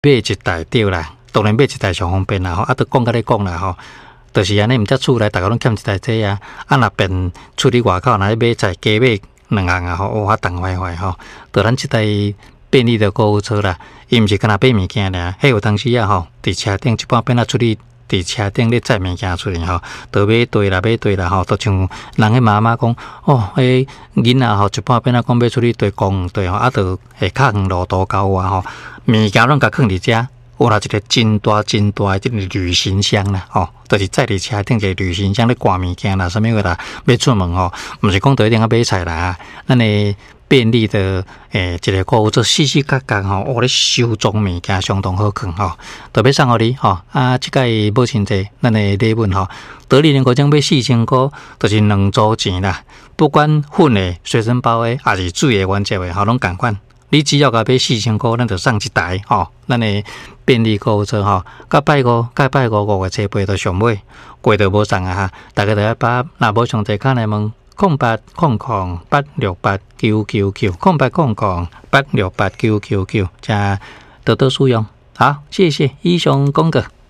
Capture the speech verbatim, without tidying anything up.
买一台对啦，当然买一台上方便啦吼，啊，都讲甲你讲啦吼，就是安尼，毋则厝内逐个拢欠一台车啊，啊，若变出去外口，若要买菜加买两项啊吼，哇，动坏坏吼，就咱即台便利的购物车啦，伊毋是干那买物件俩，迄有当时啊吼，伫车顶一半变啊出去。伫车顶咧载物件出去吼，都买对啦，买对啦吼，都像人迄妈妈讲，哦，迄囡仔吼一半边仔讲要出去对公对吼，啊，都下骹远路途高啊吼，物件拢甲囥伫遮，有啦一个真大真大诶，即个旅行箱啦吼，就是载伫车顶一个旅行箱咧挂物件啦，啥物个啦，要出门吼，毋是讲就一定要买菜啦，咱诶。便利的诶，一个购物车细细格格吼，哦，咧收装物件相当好看吼，特别送互你吼。啊，即个母亲节咱的礼物吼，得利人国奖买四千块，就是两组钱啦。不管粉的、随身包的，还是水的、原则的，吼，拢共款。你只要甲买四千块，咱就送一台吼，咱的便利购物车吼。甲拜五、甲拜五五月七八都上尾，过就无送啊哈。大家就要把若无上侪卡来问。空八空空八六八九九九，空八空空八六八九九九，加多多使用。好，谢谢以上讲过。